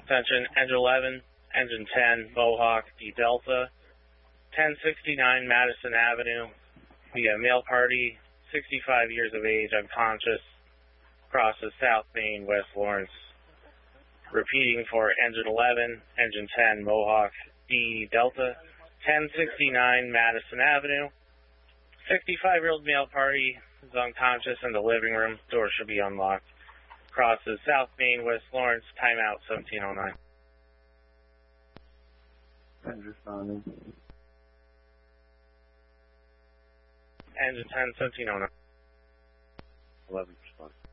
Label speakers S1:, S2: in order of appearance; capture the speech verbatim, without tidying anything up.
S1: Attention, engine eleven, engine ten, Mohawk, D Delta, ten sixty-nine Madison Avenue. We have male party, sixty-five years of age, unconscious, crosses South Main, West Lawrence. Repeating for engine eleven, engine ten, Mohawk, D Delta, ten sixty-nine Madison Avenue. sixty-five-year-old male party is unconscious in the living room. Door should be unlocked. Crosses South Main, West Lawrence. Timeout seventeen oh nine.
S2: Responding.
S1: Engine ten, seventeen oh nine.
S2: eleven responding.